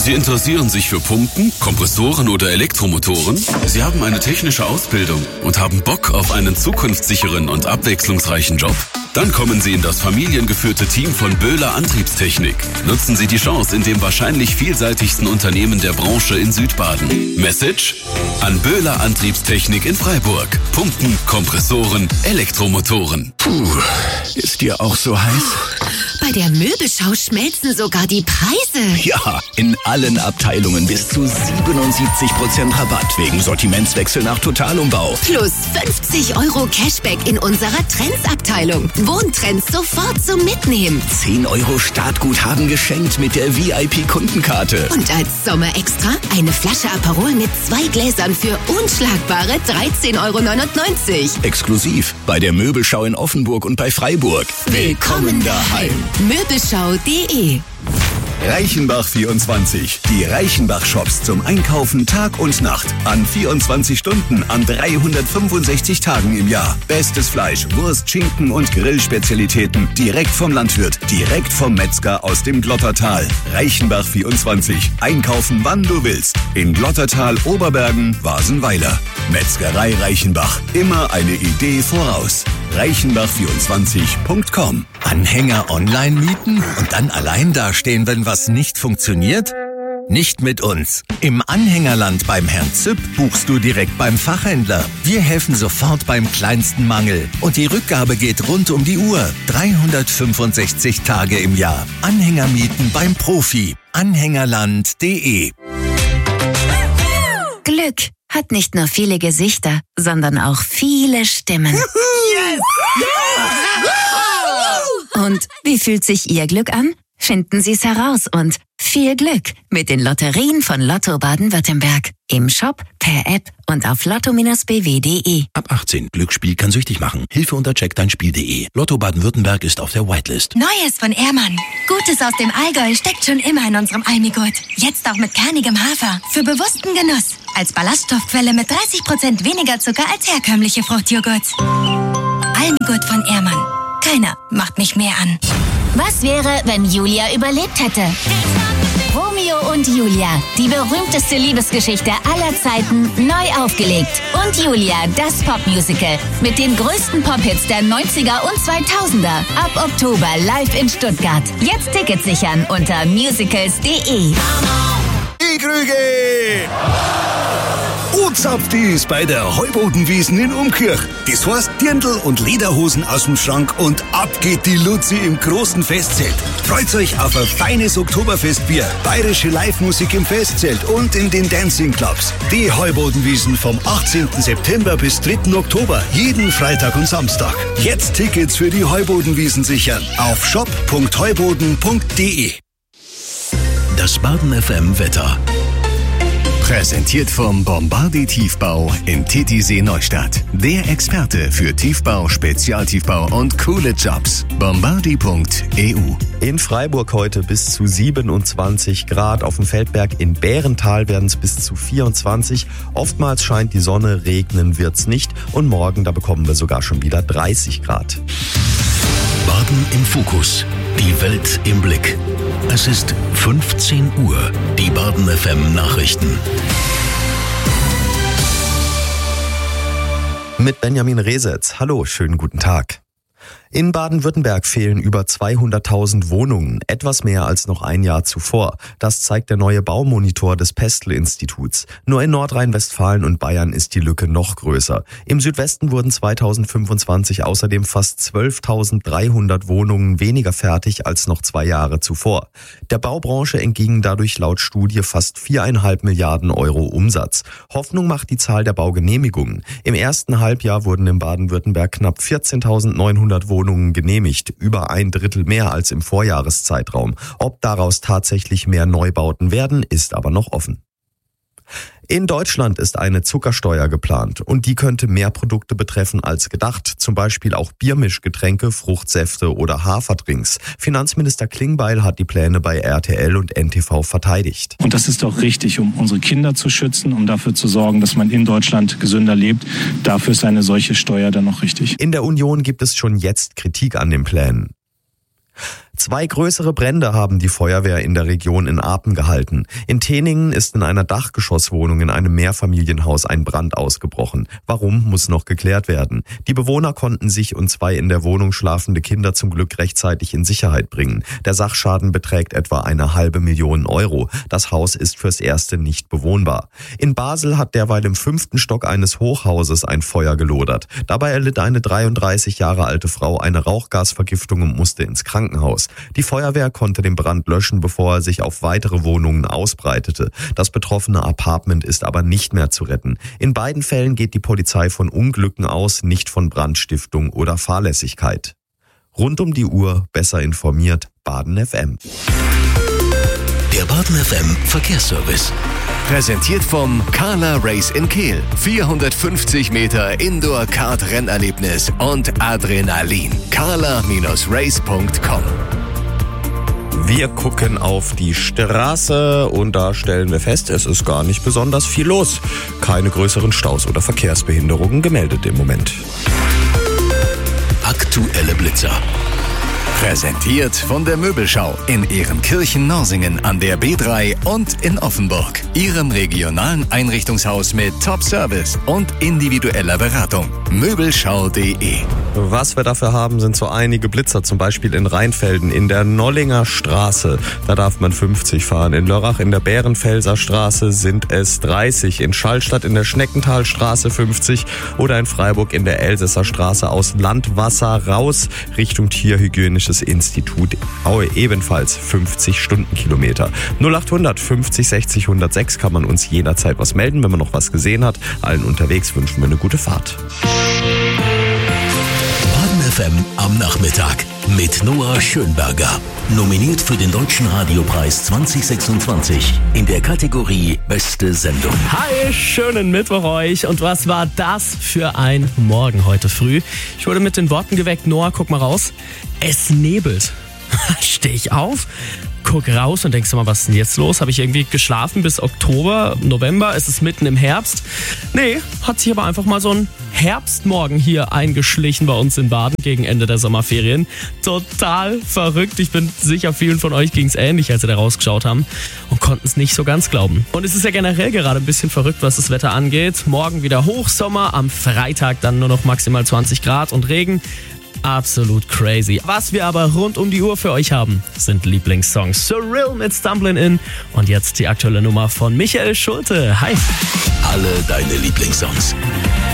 Sie interessieren sich für Pumpen, Kompressoren oder Elektromotoren? Sie haben eine technische Ausbildung und haben Bock auf einen zukunftssicheren und abwechslungsreichen Job? Dann kommen Sie in das familiengeführte Team von Böhler Antriebstechnik. Nutzen Sie die Chance in dem wahrscheinlich vielseitigsten Unternehmen der Branche in Südbaden. Message? An Böhler Antriebstechnik in Freiburg. Pumpen, Kompressoren, Elektromotoren. Puh, ist dir auch so heiß? Bei der Möbelschau schmelzen sogar die Preise. Ja, in allen Abteilungen bis zu 77% Rabatt wegen Sortimentswechsel nach Totalumbau. Plus 50 € Cashback in unserer Trends-Abteilung. Wohntrends sofort zum Mitnehmen. 10 € Startguthaben geschenkt mit der VIP-Kundenkarte. Und als Sommerextra eine Flasche Aperol mit 2 Gläsern für unschlagbare 13,99 €. Exklusiv bei der Möbelschau in Offenburg und bei Freiburg. Willkommen daheim. Möbelschau.de. Reichenbach 24. Die Reichenbach-Shops zum Einkaufen Tag und Nacht. An 24 Stunden, an 365 Tagen im Jahr. Bestes Fleisch, Wurst, Schinken und Grillspezialitäten. Direkt vom Landwirt, direkt vom Metzger aus dem Glottertal. Reichenbach 24. Einkaufen, wann du willst. In Glottertal, Oberbergen, Wasenweiler. Metzgerei Reichenbach. Immer eine Idee voraus. Reichenbach24.com. Anhänger online mieten und dann allein dastehen, wenn was nicht funktioniert? Nicht mit uns. Im Anhängerland beim Herrn Züpp buchst du direkt beim Fachhändler. Wir helfen sofort beim kleinsten Mangel. Und die Rückgabe geht rund um die Uhr. 365 Tage im Jahr. Anhänger mieten beim Profi. Anhängerland.de. Glück hat nicht nur viele Gesichter, sondern auch viele Stimmen. Yes! Und wie fühlt sich Ihr Glück an? Finden Sie es heraus und viel Glück mit den Lotterien von Lotto Baden-Württemberg. Im Shop, per App und auf lotto-bw.de. Ab 18. Glücksspiel kann süchtig machen. Hilfe unter checkdeinspiel.de. Lotto Baden-Württemberg ist auf der Whitelist. Neues von Ehrmann. Gutes aus dem Allgäu steckt schon immer in unserem Almigurt. Jetzt auch mit kernigem Hafer. Für bewussten Genuss. Als Ballaststoffquelle mit 30% weniger Zucker als herkömmliche Fruchtjoghurts. Almigurt von Ehrmann. Keiner macht mich mehr an. Was wäre, wenn Julia überlebt hätte? Romeo und Julia, die berühmteste Liebesgeschichte aller Zeiten, neu aufgelegt. Und Julia, das Popmusical mit den größten Pop-Hits der 90er und 2000er. Ab Oktober live in Stuttgart. Jetzt Tickets sichern unter musicals.de. Die Krüge! Uzapftis bei der Heubodenwiesen in Umkirch. Das heißt Dirndl und Lederhosen aus dem Schrank und ab geht die Luzi im großen Festzelt. Freut euch auf ein feines Oktoberfestbier, bayerische Live-Musik im Festzelt und in den Dancing Clubs. Die Heubodenwiesen vom 18. September bis 3. Oktober, jeden Freitag und Samstag. Jetzt Tickets für die Heubodenwiesen sichern auf shop.heuboden.de. Das Baden FM Wetter. Präsentiert vom Bombardi Tiefbau in Titisee Neustadt. Der Experte für Tiefbau, Spezialtiefbau und coole Jobs. Bombardi.eu. In Freiburg heute bis zu 27 Grad. Auf dem Feldberg in Bärental werden es bis zu 24. Oftmals scheint die Sonne, regnen wird's nicht. Und morgen, da bekommen wir sogar schon wieder 30 Grad. Baden im Fokus. Die Welt im Blick. Es ist 15 Uhr. Die Baden FM Nachrichten. Mit Benjamin Resetz. Hallo, schönen guten Tag. In Baden-Württemberg fehlen über 200.000 Wohnungen, etwas mehr als noch ein Jahr zuvor. Das zeigt der neue Baumonitor des Pestel-Instituts. Nur in Nordrhein-Westfalen und Bayern ist die Lücke noch größer. Im Südwesten wurden 2025 außerdem fast 12.300 Wohnungen weniger fertig als noch 2 Jahre zuvor. Der Baubranche entgingen dadurch laut Studie fast 4,5 Milliarden Euro Umsatz. Hoffnung macht die Zahl der Baugenehmigungen. Im ersten Halbjahr wurden in Baden-Württemberg knapp 14.900 Wohnungen genehmigt, über 1/3 mehr als im Vorjahreszeitraum. Ob daraus tatsächlich mehr Neubauten werden, ist aber noch offen. In Deutschland ist eine Zuckersteuer geplant und die könnte mehr Produkte betreffen als gedacht, zum Beispiel auch Biermischgetränke, Fruchtsäfte oder Haferdrinks. Finanzminister Klingbeil hat die Pläne bei RTL und NTV verteidigt. Und das ist doch richtig, um unsere Kinder zu schützen, um dafür zu sorgen, dass man in Deutschland gesünder lebt. Dafür ist eine solche Steuer dann noch richtig. In der Union gibt es schon jetzt Kritik an den Plänen. 2 größere Brände haben die Feuerwehr in der Region in Apen gehalten. In Teningen ist in einer Dachgeschosswohnung in einem Mehrfamilienhaus ein Brand ausgebrochen. Warum, muss noch geklärt werden. Die Bewohner konnten sich und 2 in der Wohnung schlafende Kinder zum Glück rechtzeitig in Sicherheit bringen. Der Sachschaden beträgt etwa 500.000 Euro. Das Haus ist fürs Erste nicht bewohnbar. In Basel hat derweil im 5. Stock eines Hochhauses ein Feuer gelodert. Dabei erlitt eine 33 Jahre alte Frau eine Rauchgasvergiftung und musste ins Krankenhaus. Die Feuerwehr konnte den Brand löschen, bevor er sich auf weitere Wohnungen ausbreitete. Das betroffene Apartment ist aber nicht mehr zu retten. In beiden Fällen geht die Polizei von Unglücken aus, nicht von Brandstiftung oder Fahrlässigkeit. Rund um die Uhr besser informiert, Baden FM. Der Baden FM Verkehrsservice. Präsentiert vom Carla Race in Kehl. 450 Meter Indoor-Kart-Rennerlebnis und Adrenalin. carla-race.com. Wir gucken auf die Straße und da stellen wir fest, es ist gar nicht besonders viel los. Keine größeren Staus oder Verkehrsbehinderungen gemeldet im Moment. Aktuelle Blitzer. Präsentiert von der Möbelschau in Ehrenkirchen-Norsingen an der B3 und in Offenburg. Ihrem regionalen Einrichtungshaus mit Top-Service und individueller Beratung. Möbelschau.de. Was wir dafür haben, sind so einige Blitzer, zum Beispiel in Rheinfelden in der Nollinger Straße. Da darf man 50 fahren. In Lörrach in der Bärenfelser Straße sind es 30. In Schallstadt in der Schneckenthalstraße 50 oder in Freiburg in der Elsässer Straße aus Landwasser raus Richtung Tierhygienisches Institut ebenfalls 50 Stundenkilometer. 0800 50 60 106 kann man uns jederzeit was melden, wenn man noch was gesehen hat. Allen unterwegs wünschen wir eine gute Fahrt. Baden FM am Nachmittag mit Noah Schönberger. Nominiert für den Deutschen Radiopreis 2026 in der Kategorie Beste Sendung. Hi, schönen Mittwoch euch. Und was war das für ein Morgen heute früh? Ich wurde mit den Worten geweckt, Noah, guck mal raus. Es nebelt. Steh ich auf, guck raus und denkst du mal, was ist denn jetzt los? Habe ich irgendwie geschlafen bis Oktober, November? Ist es mitten im Herbst? Nee, hat sich aber einfach mal so ein Herbstmorgen hier eingeschlichen bei uns in Baden gegen Ende der Sommerferien. Total verrückt. Ich bin sicher, vielen von euch ging es ähnlich, als sie da rausgeschaut haben und konnten es nicht so ganz glauben. Und es ist ja generell gerade ein bisschen verrückt, was das Wetter angeht. Morgen wieder Hochsommer, am Freitag dann nur noch maximal 20 Grad und Regen. Absolut crazy. Was wir aber rund um die Uhr für euch haben, sind Lieblingssongs. Surreal mit Stumblin' In und jetzt die aktuelle Nummer von Michael Schulte. Hi. Alle deine Lieblingssongs.